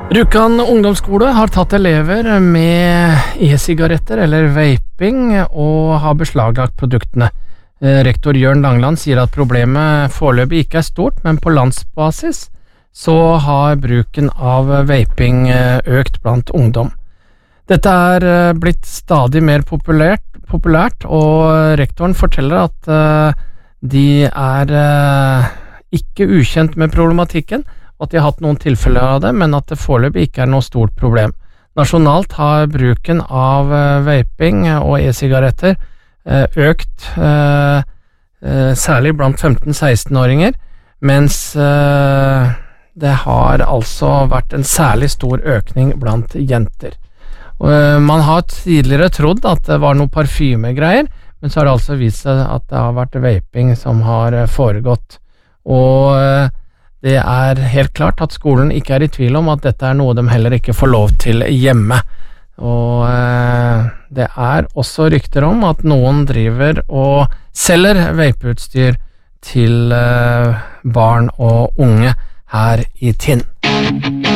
Rjukan ungdomsskole har tatt elever med e-sigaretter eller vaping og har beslaglagt produktene. Rektor Jørn Langland sier at problemet foreløpig ikke er stort, men på landsbasis så har bruken av vaping økt blant ungdom. Dette er blitt stadig mer populært, og rektoren forteller at de er ikke ukjent med problematikken, og at de har hatt noen tilfeller av det, men at det foreløpig ikke er noe stort problem. Nasjonalt har bruken av vaping og e-sigaretter økt, særlig blant 15-16-åringer, mens det har altså vært en særlig stor økning blant jenter. Man har tidligere trodd at det var noe parfymegreier, men så har det altså vist seg at det har vært vaping som har foregått. Og det er helt klart at skolen ikke er i tvil om at dette er noe de heller ikke får lov til hjemme. Og det er også rykter om at noen driver og selger vapeutstyr til barn og unge her i Tinn.